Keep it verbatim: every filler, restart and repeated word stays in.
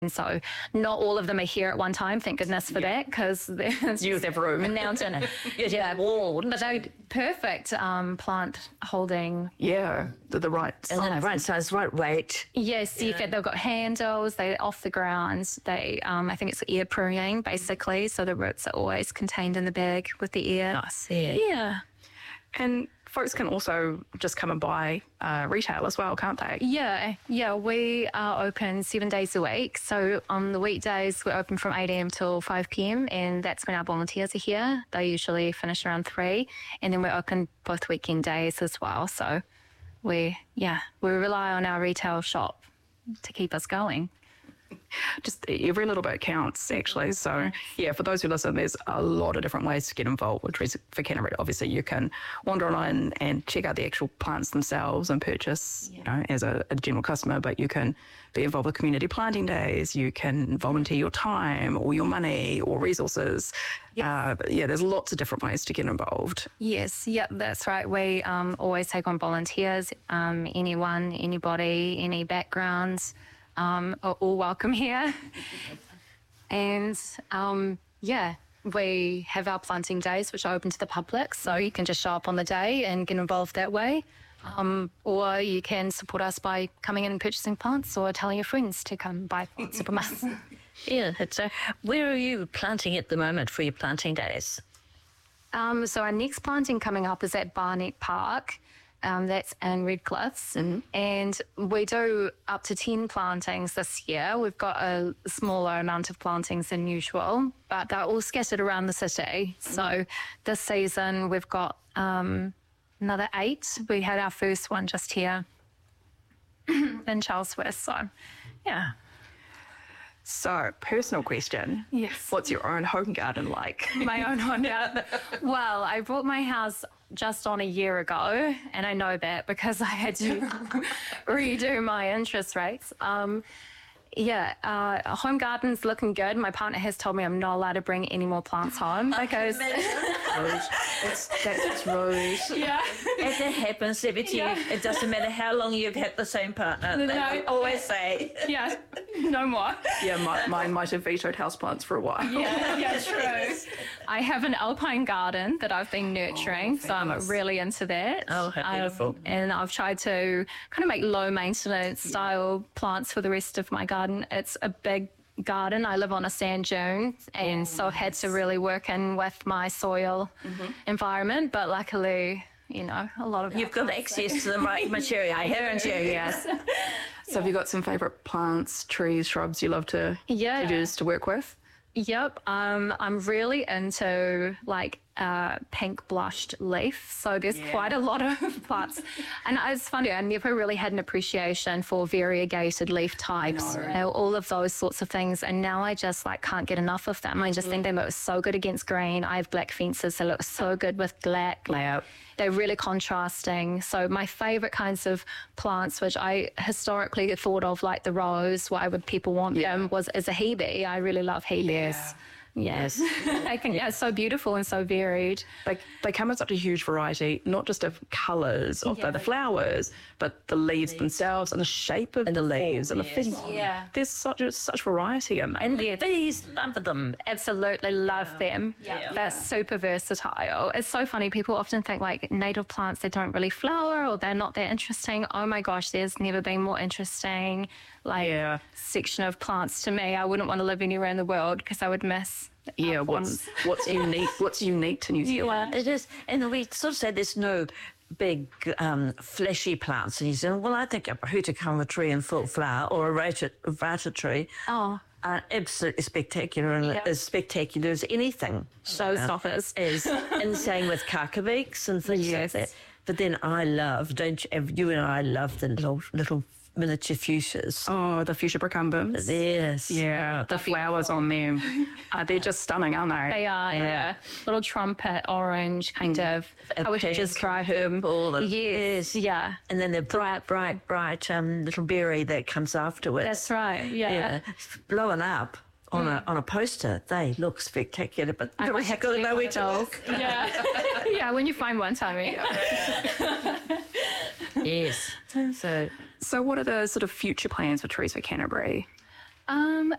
And so not all of them are here at one time, thank goodness for yeah. that, because there's you have room. A mountain. yeah, wall. But they're perfect um, plant holding. Yeah, they're the right size. And the right size, right weight. Yes, yeah. yeah. They've got handles, they're off the ground. They, um, I think it's ear pruning, basically, so the roots are always contained in the bag with the ear. Nice, yeah. Yeah. And folks can also just come and buy uh, retail as well, can't they? Yeah, yeah. We are open seven days a week. So on the weekdays, we're open from eight a.m. till five p.m. and that's when our volunteers are here. They usually finish around three. And then we're open both weekend days as well. So we, yeah, we rely on our retail shop to keep us going. Just every little bit counts, actually. So, yeah, for those who listen, there's a lot of different ways to get involved with Trees for Canterbury. Obviously, you can wander online and check out the actual plants themselves and purchase, yeah. you know, as a, a general customer, but you can be involved with community planting days. You can volunteer your time or your money or resources. Yeah, uh, but yeah, there's lots of different ways to get involved. Yes, yep, that's right. We um, always take on volunteers, um, anyone, anybody, any backgrounds. Um, are all welcome here. And um, yeah, we have our planting days, which are open to the public. So you can just show up on the day and get involved that way. Um, or you can support us by coming in and purchasing plants or telling your friends to come buy plants from us. Yeah, that's a, where are you planting at the moment for your planting days? Um, so our next planting coming up is at Barnet Park. Um, that's in Redcliffs, mm-hmm. and we do up to ten plantings this year. We've got a smaller amount of plantings than usual, but they're all scattered around the city. Mm-hmm. So this season we've got um, another eight. We had our first one just here in Charlesworth, so yeah. So, personal question. Yes. What's your own home garden like? My own home garden. Well, I bought my house just on a year ago, and I know that because I had to redo my interest rates. Um, yeah, uh, home garden's looking good. My partner has told me I'm not allowed to bring any more plants home because it's, that's rude. Yeah. If that happens, let me tell yeah. you, it doesn't matter how long you've had the same partner. No. They always say, yeah, no more. Yeah, my, mine might have vetoed houseplants for a while. Yeah, yeah, true. I have an alpine garden that I've been nurturing, oh, so I'm really into that. Oh, how beautiful. Um, and I've tried to kind of make low maintenance style plants for the rest of my garden. It's a big garden. I live on a sand dune, and oh, so I've had to really work in with my soil mm-hmm. environment, but luckily, you know, a lot of you've got access to the right material, haven't you? Yes. So yeah. Have you got some favourite plants, trees, shrubs you love to yeah. use to work with? Yep. Um, I'm really into like uh, pink blushed leaf. So there's yeah. quite a lot of plants. And it's funny, I never really had an appreciation for variegated leaf types, no. you know, all of those sorts of things. And now I just like can't get enough of them. I just mm. think they look so good against green. I have black fences. They look so good with black. Layout. They're really contrasting. So my favourite kinds of plants, which I historically thought of like the rose, why would people want yeah. them, was as a hebe. I really love hebes. Yeah. Yes. I think yeah, it's so beautiful and so varied. They, they come in such a huge variety, not just of colours of yeah. the, the flowers, but the leaves, leaves themselves and the shape of and the leaves and the yes. things. Yeah. There's such such variety in them. And yeah, these, love them. Absolutely love yeah. them. Yeah. They're super versatile. It's so funny. People often think like native plants, they don't really flower or they're not that interesting. Oh my gosh, there's never been more interesting like yeah. section of plants to me. I wouldn't want to live anywhere in the world because I would miss Yeah, what's what's unique? What's unique to New Zealand? It is, and we sort of say there's no big um, fleshy plants in New Zealand. Well, I think a Hutakama tree in full flower or a rata, rata tree oh. are absolutely spectacular and yep. as spectacular as anything. So uh, soffers. Is and same with kakabeaks and things yes. like that. But then I love, don't you? You and I love the little little. miniature fuchsias. Oh, the fuchsia procumbens. Yes. Yeah, the flowers on them. Uh, they're just stunning, aren't they? They are, yeah. yeah. Little trumpet orange, kind mm. of. A I wish I just try them. Yes, yeah. And then the bright, bright, bright um, little berry that comes afterwards. That's right, yeah. yeah. Blowing up. On mm. a on a poster, they look spectacular, but I we have got to know where to look. Yeah, yeah. When you find one, Tammy. Yes. So, so what are the sort of future plans for Trees for Canterbury? Um,